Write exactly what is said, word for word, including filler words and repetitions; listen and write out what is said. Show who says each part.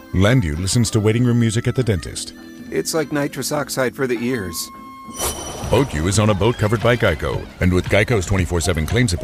Speaker 1: Landu listens to waiting room music at the dentist.
Speaker 2: It's like nitrous oxide for the ears.
Speaker 1: BoatU is on a boat covered by Geico. And with Geico's twenty-four seven claim support,